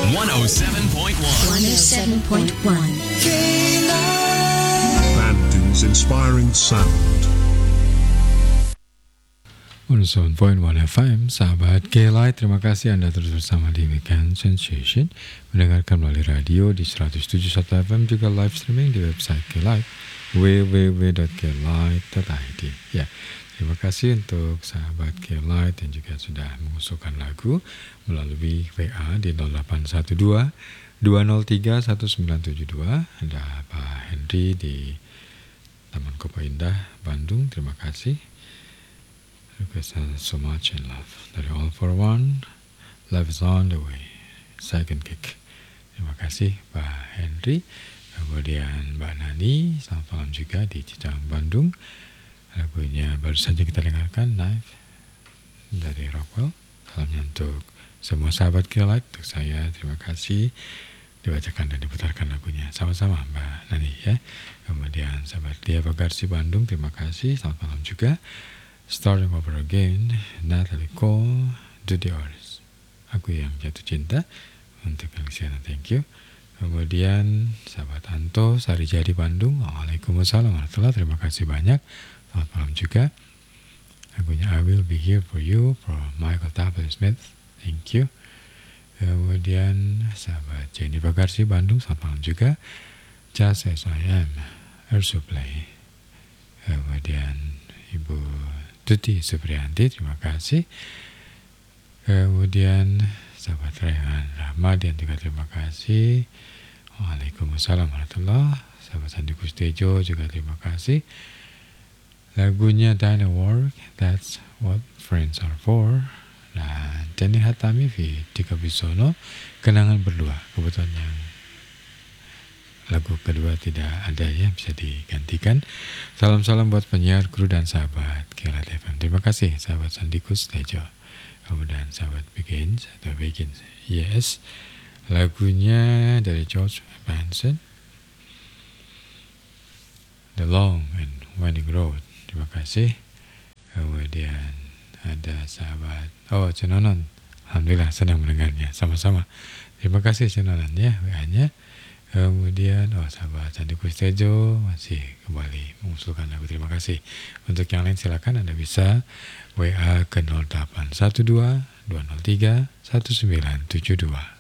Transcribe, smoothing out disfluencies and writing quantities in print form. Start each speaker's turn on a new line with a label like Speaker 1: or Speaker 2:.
Speaker 1: 107.1.
Speaker 2: Bandung's inspiring sound.
Speaker 3: 107.1 FM, sahabat K-Light, terima kasih Anda terus bersama di Weekend Sensation, mendengarkan melalui radio di 107.1 FM, juga live streaming di website K-Light, www.klight.id. Ya, terima kasih untuk sahabat K-Light yang juga sudah mengusulkan lagu melalui WA di 0812 203 1972. Ada Pak Henry di Taman Kopo Indah, Bandung, terima kasih. Request so much in love. Dari All for One, Love is on the way, Second Kick. Terima kasih Pak Henry. Kemudian Mbak Nani, selamat malam juga di Cicahem, Bandung. Lagunya baru saja kita dengarkan, Knife dari Rockwell. Salamnya untuk semua sahabat K-Light, untuk saya terima kasih dibacakan dan diputarkan lagunya. Sama-sama Mbak Nani ya. Kemudian sahabat Lia Bagarsi Bandung, terima kasih, selamat malam juga. Starting Over Again, Natalie Cole, Judy Oris, Aku Yang Jatuh Cinta, untuk Alexia, thank you. Kemudian sahabat Anto, Sarijadi Bandung, Waalaikumsalam warahmatullahi, terima kasih banyak, selamat malam juga. Lagunya I Will Be Here For You, from Michael W. Smith, thank you. Kemudian sahabat Jenny Bagarsi Bandung, selamat malam juga. Just As I Am, Air Supply. Kemudian Ibu Tuti Supriyanti, terima kasih. Kemudian sahabat Rehan Rahmadian juga terima kasih. Waalaikumsalam warahmatullahi. Sahabat Sandi Kustejo juga terima kasih. Lagunya Dinah Ward, That's What Friends Are For. Dan Jenny Hatami Tika Bisono, Kenangan Berdua. Kebetulan yang lagu kedua tidak ada ya, bisa digantikan. Salam-salam buat penyiar, kru dan sahabat K-Light FM. Terima kasih sahabat Sandikus Tejo. Kemudian sahabat Begins atau Begins, yes. Lagunya dari George Benson, The Long and Winding Road. Terima kasih. Kemudian ada sahabat Cenonon. Alhamdulillah senang mendengarnya. Sama-sama. Terima kasih Cenonon ya WA-nya. Kemudian sahabat Sandi Kustejo masih kembali mengusulkan lagu, terima kasih. Untuk yang lain silakan Anda bisa WA ke 0812 203 1972.